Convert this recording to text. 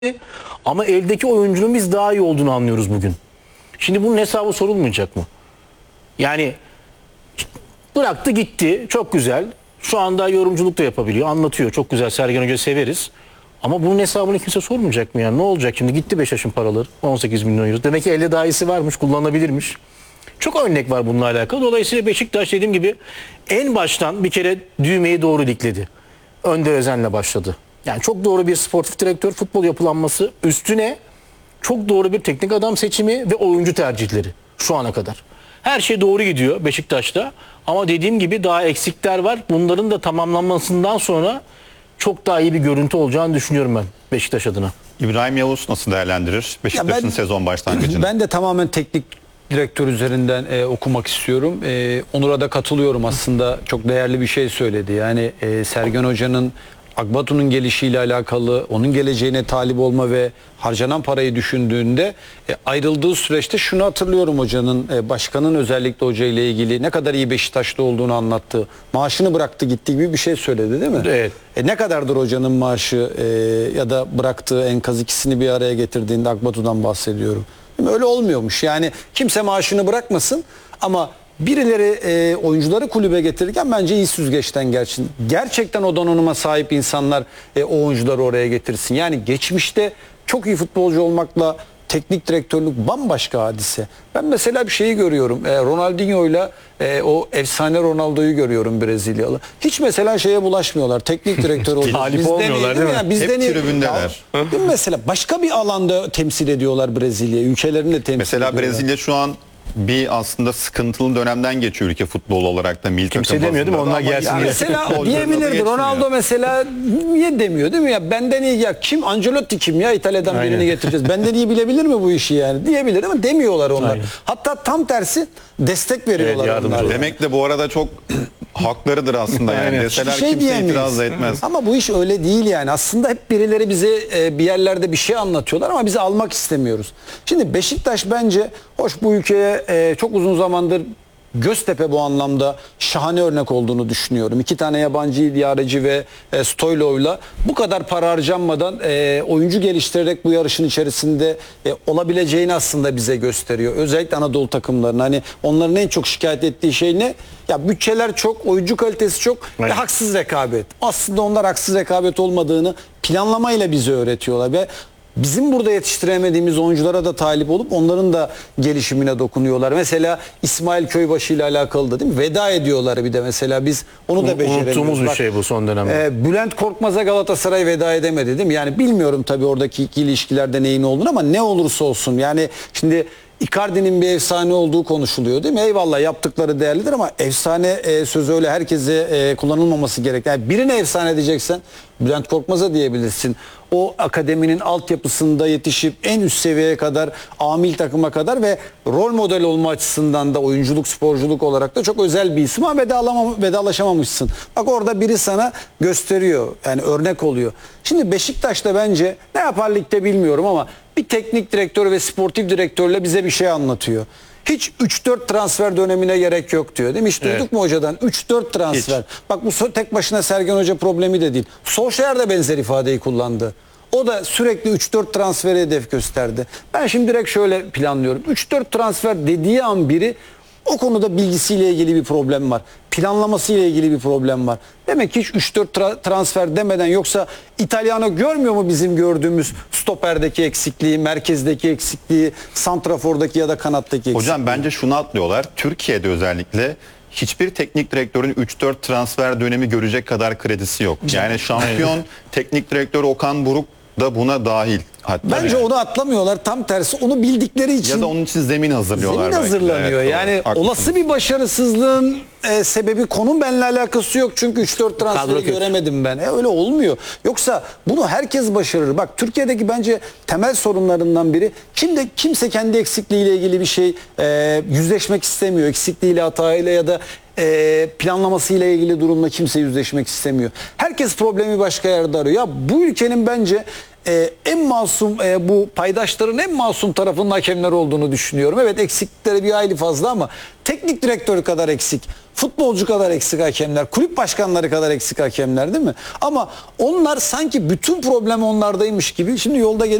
ama eldeki oyuncunun biz daha iyi olduğunu anlıyoruz bugün. Şimdi bunun hesabı sorulmayacak mı? Yani bıraktı gitti, çok güzel. Şu anda yorumculuk da yapabiliyor, anlatıyor. Çok güzel, Sergen Hoca severiz. Ama bunun hesabını kimse sormayacak mı yani? Ne olacak şimdi? Gitti Beşiktaş'ın paraları, 18 milyon euro. Demek ki elde daha iyisi varmış, kullanılabilirmiş. Çok örnek var bununla alakalı. Dolayısıyla Beşiktaş dediğim gibi en baştan bir kere düğmeyi doğru dikledi. Önder Özen'le başladı. Yani çok doğru bir sportif direktör, futbol yapılanması, üstüne çok doğru bir teknik adam seçimi ve oyuncu tercihleri şu ana kadar. Her şey doğru gidiyor Beşiktaş'ta. Ama dediğim gibi daha eksikler var. Bunların da tamamlanmasından sonra çok daha iyi bir görüntü olacağını düşünüyorum ben Beşiktaş adına. İbrahim Yavuz nasıl değerlendirir Beşiktaş'ın sezon başlangıcını? Ben de tamamen teknik direktör üzerinden okumak istiyorum. Onur'a da katılıyorum aslında. Çok değerli bir şey söyledi. Yani Sergen Hoca'nın Akbatu'nun gelişiyle alakalı, onun geleceğine talip olma ve harcanan parayı düşündüğünde ayrıldığı süreçte şunu hatırlıyorum hocanın, başkanın özellikle hoca ile ilgili ne kadar iyi Beşiktaş'ta olduğunu anlattı. Maaşını bıraktı gitti gibi bir şey söyledi değil mi? Evet. Ne kadardır hocanın maaşı ya da bıraktığı enkaz ikisini bir araya getirdiğinde Akbatu'dan bahsediyorum. Öyle olmuyormuş. Yani kimse maaşını bırakmasın ama birileri oyuncuları kulübe getirirken bence iyi süzgeçten gelsin. Gerçekten o donanıma sahip insanlar o oyuncuları oraya getirsin. Yani geçmişte çok iyi futbolcu olmakla teknik direktörlük bambaşka hadise. Ben mesela bir şeyi görüyorum. Ronaldinho'yla o efsane Ronaldo'yu görüyorum Brezilyalı. Hiç mesela şeye bulaşmıyorlar. Teknik direktör olacak. Talip olmuyorlar değil mi? Yani Hep tribündeler. Değil mi mesela başka bir alanda temsil ediyorlar Brezilya'yı. Ülkelerini de temsil Mesela ediyorlar. Brezilya şu an bir aslında sıkıntılı dönemden geçiyor ülke futbol olarak da. Milli Kimse takım demiyor değil mi? bazında Onlar da ama gelsin yani diye. Mesela futbolcuların adı diyebilirdi. geçmiyor. Ronaldo mesela niye demiyor değil mi ya? Benden iyi ya kim? Ancelotti kim ya? İtalya'dan Aynen. birini getireceğiz. Benden iyi bilebilir mi bu işi yani? Diyebilir ama demiyorlar onlar. Aynen. Hatta tam tersi destek veriyorlar yardımcı onlar. Demek de bu arada çok haklarıdır aslında yani. Aynen. Deseler Bir şey kimse diyemeyiz. itiraz da etmez. Ama bu iş öyle değil yani. Aslında hep birileri bize bir yerlerde bir şey anlatıyorlar ama bizi almak istemiyoruz. Şimdi Beşiktaş bence hoş bu ülkeye çok uzun zamandır Göztepe bu anlamda şahane örnek olduğunu düşünüyorum. 2 tane yabancı idareci ve Stoylov'la bu kadar para harcanmadan oyuncu geliştirerek bu yarışın içerisinde olabileceğini aslında bize gösteriyor. Özellikle Anadolu takımlarının hani onların en çok şikayet ettiği şey ne? Ya bütçeler çok, oyuncu kalitesi çok ve Evet. haksız rekabet. Aslında onlar haksız rekabet olmadığını planlamayla bize öğretiyorlar ve bizim burada yetiştiremediğimiz oyunculara da talip olup onların da gelişimine dokunuyorlar. Mesela İsmail Köybaşı ile alakalı da değil mi? Veda ediyorlar bir de mesela biz onu da beceremiyoruz. Unuttuğumuz bir Bak, şey bu son dönemde. Bülent Korkmaz'a Galatasaray veda edemedi değil mi? Yani bilmiyorum tabii oradaki ilişkilerde neyin olduğunu ama ne olursa olsun yani şimdi Icardi'nin bir efsane olduğu konuşuluyor değil mi? Eyvallah yaptıkları değerlidir ama efsane sözü öyle herkese kullanılmaması gerek. Yani birine efsane diyeceksen Bülent Korkmaz'a diyebilirsin. O akademinin altyapısında yetişip en üst seviyeye kadar amil takıma kadar ve rol model olma açısından da oyunculuk, sporculuk olarak da çok özel bir isim ama vedalaşamamışsın. Bak orada biri sana gösteriyor. Yani örnek oluyor. Şimdi Beşiktaş'ta bence ne yapar ligde bilmiyorum ama bir teknik direktör ve sportif direktörle bize bir şey anlatıyor. Hiç 3-4 transfer dönemine gerek yok diyor değil mi? Hiç duyduk mu hocadan? 3-4 transfer. Hiç. Bak bu tek başına Sergen Hoca problemi de değil. Solskjaer de benzer ifadeyi kullandı. O da sürekli 3-4 transferi hedef gösterdi. Ben şimdi direkt şöyle planlıyorum. 3-4 transfer dediği an biri o konuda bilgisiyle ilgili bir problem var. Planlamasıyla ilgili bir problem var. Demek ki hiç 3-4 transfer demeden yoksa İtalyano görmüyor mu bizim gördüğümüz stoperdeki eksikliği, merkezdeki eksikliği, santrafordaki ya da kanattaki eksikliği? Hocam bence şunu atlıyorlar. Türkiye'de özellikle hiçbir teknik direktörün 3-4 transfer dönemi görecek kadar kredisi yok. Yani şampiyon teknik direktör Okan Buruk da buna dahil. Hatta Bence yani. onu atlamıyorlar. Tam tersi onu bildikleri için. Ya da onun için zemin hazırlıyorlar. Zemin belki de. hazırlanıyor. Evet, Yani doğru. Haklısınız. olası bir başarısızlığın sebebi konum benimle alakası yok. Çünkü 3-4 Kadro transferi kötü. göremedim ben. Öyle olmuyor. Yoksa bunu herkes başarır. Bak Türkiye'deki bence temel sorunlarından biri kimse kendi eksikliğiyle ilgili bir şey yüzleşmek istemiyor. Eksikliğiyle, hatayla ya da planlamasıyla ilgili durumla kimse yüzleşmek istemiyor. Herkes problemi başka yerde arıyor. Ya bu ülkenin bence en masum bu paydaşların en masum tarafının hakemler olduğunu düşünüyorum. Evet, eksiklikleri bir hayli fazla ama teknik direktör kadar eksik, futbolcu kadar eksik hakemler, kulüp başkanları kadar eksik hakemler değil mi? Ama onlar sanki bütün problem onlardaymış gibi. Şimdi yolda